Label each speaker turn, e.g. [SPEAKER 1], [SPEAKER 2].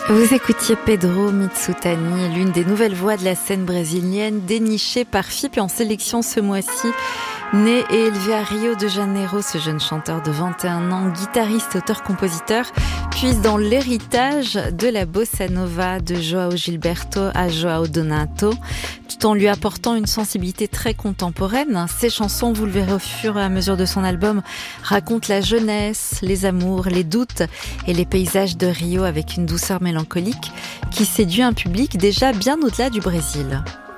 [SPEAKER 1] Vous écoutiez Pedro Mitsutani, l'une des nouvelles voix de la scène brésilienne, dénichée par FIP et en sélection ce mois-ci. Né et élevé à Rio de Janeiro, ce jeune chanteur de 21 ans, guitariste, auteur-compositeur, puise dans l'héritage de la bossa nova de João Gilberto à João Donato, tout en lui apportant une sensibilité très contemporaine. Ses chansons, vous le verrez au fur et à mesure de son album, racontent la jeunesse, les amours, les doutes et les paysages de Rio avec une douceur mélancolique qui séduit un public déjà bien au-delà du Brésil.